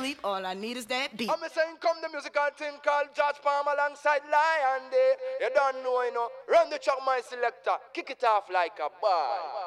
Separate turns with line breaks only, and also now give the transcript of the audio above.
sleep, all I need is that beat.
I'm saying come the musical thing called George Palm alongside Lion Day. You don't know, you know. Run the track, my selector. Kick it off like a ball.